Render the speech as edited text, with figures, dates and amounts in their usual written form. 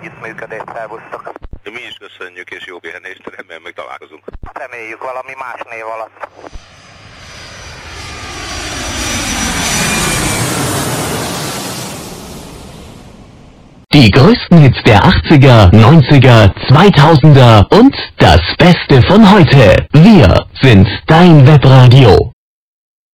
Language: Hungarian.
Együttműködést, szervusztok. Mi is köszönjük, és jó pihenést, remélem meg találkozunk. Reméljük valami más név alatt. Die größten Hits der 80er, 90er, 2000er und das Beste von heute. Wir sind dein Webradio.